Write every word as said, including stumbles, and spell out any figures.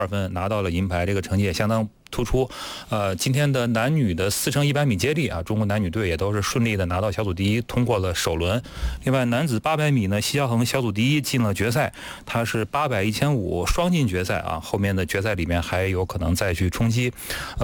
二分拿到了银牌，这个成绩也相当突出。呃，今天的男女的四乘一百米接力啊，中国男女队也都是顺利的拿到小组第一，通过了首轮。另外，男子八百米呢，奚晓恒小组第一进了决赛，他是八百、一千五双进决赛啊，后面的决赛里面还有可能再去冲击。呃